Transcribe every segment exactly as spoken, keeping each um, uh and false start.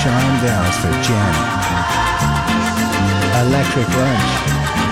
Sean Dallas for Jen. Electric Lunch.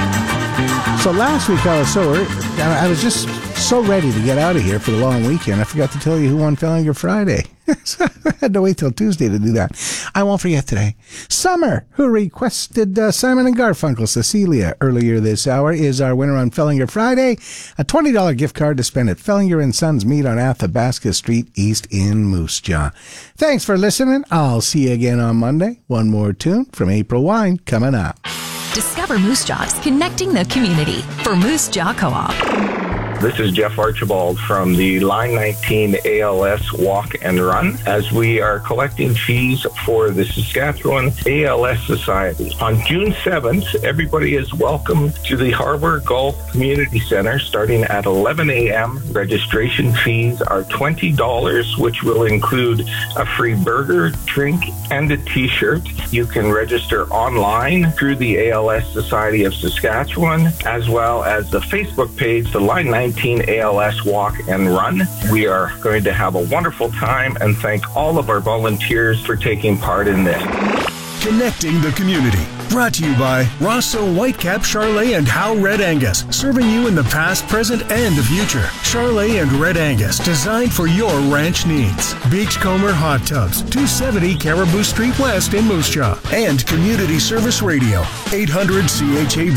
So last week I was so I was just so ready to get out of here for the long weekend. I forgot to tell you who won Fellinger Friday. So I had to wait till Tuesday to do that. I won't forget today. Summer, who requested uh, Simon and Garfunkel, Cecilia, earlier this hour, is our winner on Fellinger Friday. A twenty dollars gift card to spend at Fellinger and Sons Meat on Athabasca Street East in Moose Jaw. Thanks for listening. I'll see you again on Monday. One more tune from April Wine coming up. Discover Moose Jaw's connecting the community for Moose Jaw Co-op. This is Jeff Archibald from the Line nineteen A L S Walk and Run as we are collecting fees for the Saskatchewan A L S Society. On June seventh, everybody is welcome to the Harbor Golf Community Center starting at eleven a.m. Registration fees are twenty dollars, which will include a free burger, drink, and a t-shirt. You can register online through the A L S Society of Saskatchewan, as well as the Facebook page, the Line nineteen A L S Walk and Run. We are going to have a wonderful time and thank all of our volunteers for taking part in this. Connecting the community. Brought to you by Rosso Whitecap, Charolais, and Howe Red Angus. Serving you in the past, present, and the future. Charolais and Red Angus, designed for your ranch needs. Beachcomber Hot Tubs, two seventy Caribou Street West in Moose Jaw. And Community Service Radio, eight hundred C H A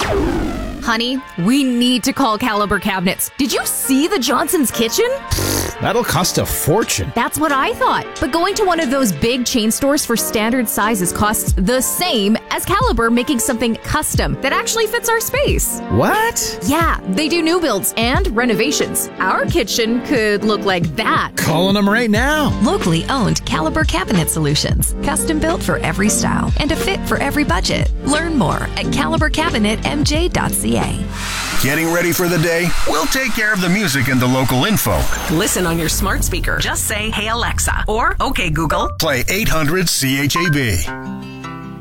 V. Honey, we need to call Caliber Cabinets. Did you see the Johnson's kitchen? That'll cost a fortune. That's what I thought. But going to one of those big chain stores for standard sizes costs the same as Caliber making something custom that actually fits our space. What? Yeah, they do new builds and renovations. Our kitchen could look like that. Calling them right now. Locally owned Caliber Cabinet Solutions. Custom built for every style and a fit for every budget. Learn more at caliber cabinet m j dot c a. Getting ready for the day? We'll take care of the music and the local info. Listen on your smart speaker. Just say, "Hey Alexa," or "Okay Google." Play eight hundred C H A B.